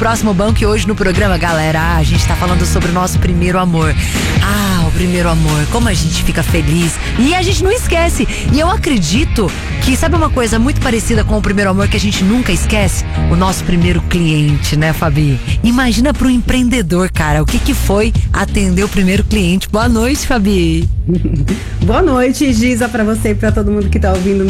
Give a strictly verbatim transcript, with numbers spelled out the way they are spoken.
próximo banco. E hoje no programa, galera, a gente tá falando sobre o nosso primeiro amor. Ah, o primeiro amor, como a gente fica feliz. E a gente não esquece. E eu acredito que, sabe uma coisa muito parecida com o primeiro amor que a gente nunca esquece? O nosso primeiro cliente, né, Fabi? Imagina pro empreendedor, cara, o que que foi atender o primeiro cliente. Boa noite, Fabi. Boa noite, Giza, pra você e pra todo mundo que tá ouvindo